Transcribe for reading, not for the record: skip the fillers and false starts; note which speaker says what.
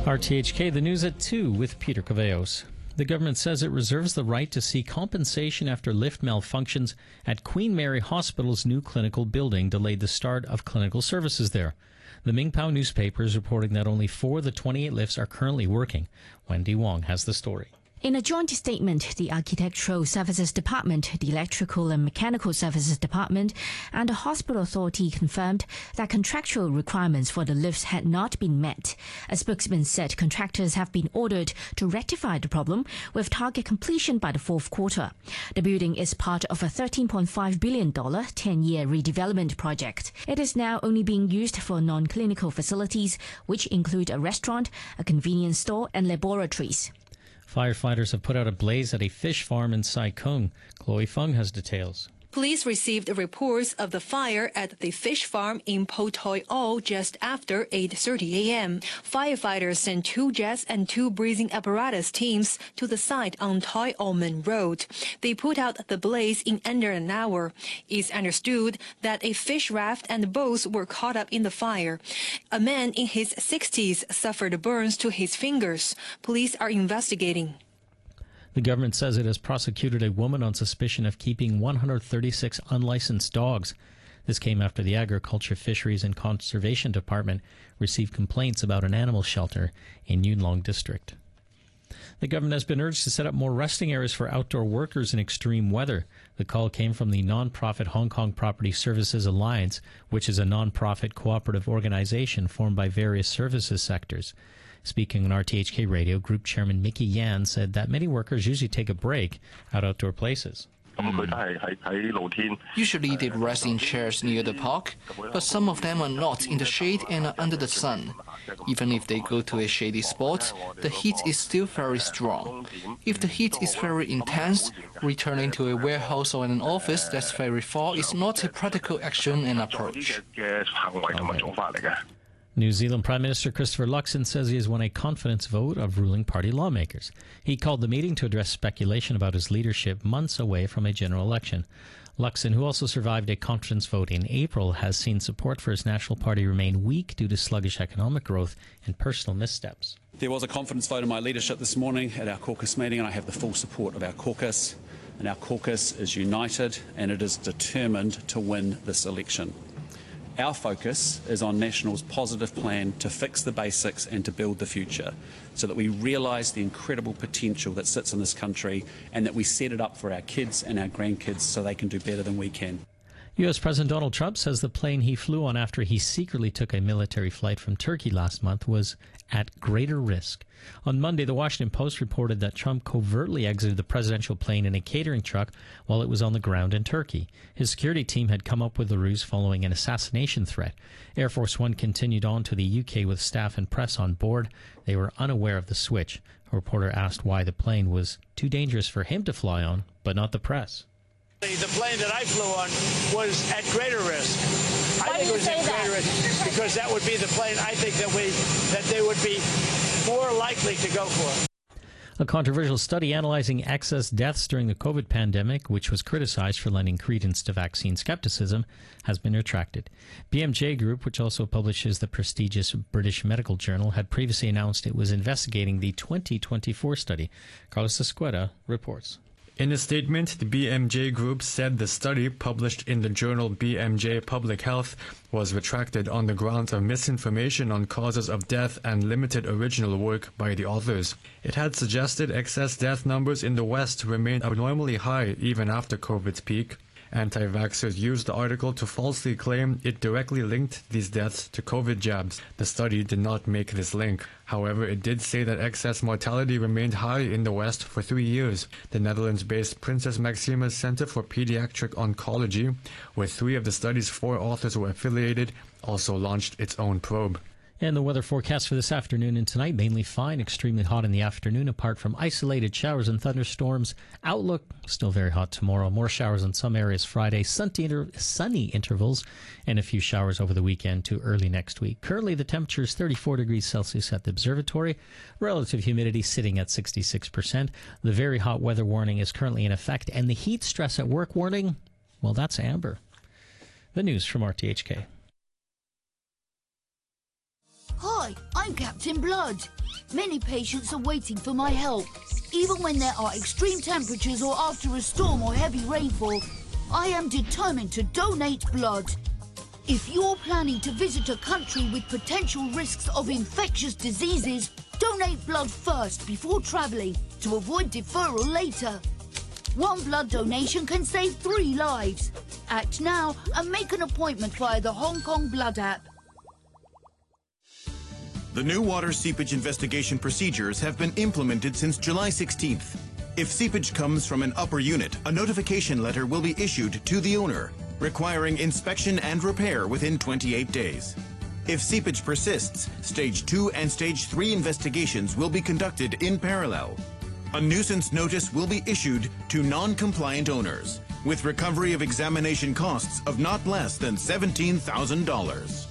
Speaker 1: RTHK, the news at 2 with Peter Caveos. The government says it reserves the right to seek compensation after lift malfunctions at Queen Mary Hospital's new clinical building delayed the start of clinical services there. The Mingpao newspaper is reporting that only 4 of the 28 lifts are currently working. Wendy Wong has the story.
Speaker 2: In a joint statement, the Architectural Services Department, the Electrical and Mechanical Services Department, and the Hospital Authority confirmed that contractual requirements for the lifts had not been met. A spokesman said contractors have been ordered to rectify the problem with target completion by the fourth quarter. The building is part of a $13.5 billion 10-year redevelopment project. It is now only being used for non-clinical facilities, which include a restaurant, a convenience store, and laboratories.
Speaker 1: Firefighters have put out a blaze at a fish farm in Sai Kung. Chloe Fung has details.
Speaker 3: Police received reports of the fire at the fish farm in Po Toi O just after 8:30 a.m. Firefighters sent 2 jets and 2 breathing apparatus teams to the site on Toi O Men Road. They put out the blaze in under an hour. It's understood that a fish raft and boats were caught up in the fire. A man in his 60s suffered burns to his fingers. Police are investigating.
Speaker 1: The government says it has prosecuted a woman on suspicion of keeping 136 unlicensed dogs. This came after the Agriculture, Fisheries and Conservation Department received complaints about an animal shelter in Yuen Long District. The government has been urged to set up more resting areas for outdoor workers in extreme weather. The call came from the non-profit Hong Kong Property Services Alliance, which is a non-profit cooperative organization formed by various services sectors. Speaking on RTHK Radio, Group Chairman Mickey Yan said that many workers usually take a break at outdoor places.
Speaker 4: Usually they rest in chairs near the park, but some of them are not in the shade and are under the sun. Even if they go to a shady spot, the heat is still very strong. If the heat is very intense, returning to a warehouse or an office that's very far is not a practical action and approach.
Speaker 1: New Zealand Prime Minister Christopher Luxon says he has won a confidence vote of ruling party lawmakers. He called the meeting to address speculation about his leadership months away from a general election. Luxon, who also survived a confidence vote in April, has seen support for his national party remain weak due to sluggish economic growth and personal missteps.
Speaker 5: There was a confidence vote in my leadership this morning at our caucus meeting, and I have the full support of our caucus. And our caucus is united and it is determined to win this election. Our focus is on National's positive plan to fix the basics and to build the future, so that we realise the incredible potential that sits in this country and that we set it up for our kids and our grandkids so they can do better than we can.
Speaker 1: U.S. President Donald Trump says the plane he flew on after he secretly took a military flight from Turkey last month was at greater risk. On Monday, the Washington Post reported that Trump covertly exited the presidential plane in a catering truck while it was on the ground in Turkey. His security team had come up with the ruse following an assassination threat. Air Force One continued on to the UK with staff and press on board. They were unaware of the switch. A reporter asked why the plane was too dangerous for him to fly on, but not the press.
Speaker 6: The plane that I flew on was at greater risk.
Speaker 7: Why do you say that?
Speaker 6: Risk because that would be the plane I think that they would be more likely to go for.
Speaker 1: A controversial study analyzing excess deaths during the COVID pandemic, which was criticized for lending credence to vaccine skepticism, has been retracted. BMJ Group, which also publishes the prestigious British Medical Journal, had previously announced it was investigating the 2024 study. Carlos Escueda reports.
Speaker 8: In a statement, the BMJ Group said the study, published in the journal BMJ Public Health, was retracted on the grounds of misinformation on causes of death and limited original work by the authors. It had suggested excess death numbers in the West remained abnormally high even after COVID's peak. Anti-vaxxers used the article to falsely claim it directly linked these deaths to COVID jabs. The study did not make this link. However, it did say that excess mortality remained high in the West for 3 years. The Netherlands-based Princess Maxima's Center for Pediatric Oncology, where 3 of the study's 4 authors were affiliated, also launched its own probe.
Speaker 1: And the weather forecast for this afternoon and tonight, mainly fine, extremely hot in the afternoon, apart from isolated showers and thunderstorms. Outlook, still very hot tomorrow. More showers in some areas Friday, sunny intervals, and a few showers over the weekend to early next week. Currently, the temperature is 34 degrees Celsius at the observatory. Relative humidity sitting at 66%. The very hot weather warning is currently in effect, and the heat stress at work warning, well, that's amber. The news from RTHK.
Speaker 7: Hi, I'm
Speaker 9: I'm Captain Blood. Many patients are waiting for my help. Even when there are extreme temperatures or after a storm or heavy rainfall, I am determined to donate blood. If you're planning to visit a country with potential risks of infectious diseases, donate blood first before travelling to avoid deferral later. One blood donation can save 3 lives. Act now and make an appointment via the Hong Kong Blood app.
Speaker 10: The new water seepage investigation procedures have been implemented since July 16th. If seepage comes from an upper unit, a notification letter will be issued to the owner, requiring inspection and repair within 28 days. If seepage persists, Stage 2 and Stage 3 investigations will be conducted in parallel. A nuisance notice will be issued to non-compliant owners, with recovery of examination costs of not less than $17,000.